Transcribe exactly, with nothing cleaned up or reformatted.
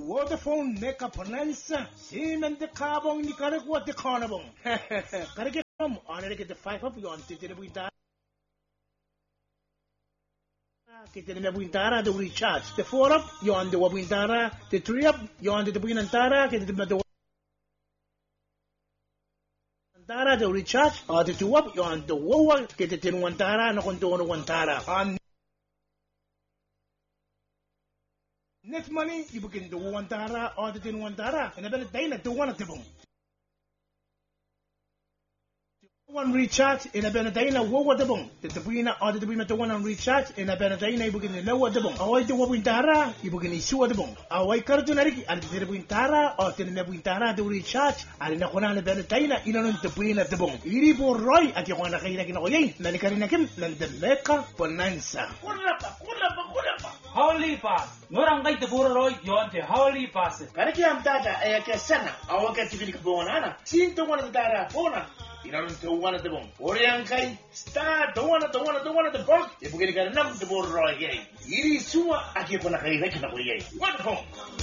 Vodafone Mega Bonanza. Sinan de Carbon ni Karagua de Carnival. Karagam on it get the five of you on Titibita. Get the Wintara, the recharge. The four up, you're on the Wintara. The three up, you're on the Winantara. Get the Tara, the recharge, or the two up, you're on the Wowa. Get the ten one Tara, no one to one Tara. On net money, you begin the one Tara or the ten one Tara, and I bet they let the one of them. One recharge in a Benedina, what was the bone? The Tabina or the Tabina to one on recharge in a Benedina, you begin to know what the bone. Away the Wintara, you begin to sew the bone. Away Cardinari and the Wintara or the Wintara to recharge, and in a Honana Benedina, you don't the Queen of the bone. Iribo Roy at your one of Hinakin, Nanikanakim, and the Mecca Bonanza. Holy Pass. Norangay the Burroy, yon the Holy Pass. Karakiam Data, Ayakasana, our get to be Bonana, seen to one of the Dara Bona. You know, to one of the bone. Oriankai, star, the one of the one of the one of the book. If we're going to get enough of the border, yay. It is Sua, I keep on a hurricane away. Wonderful.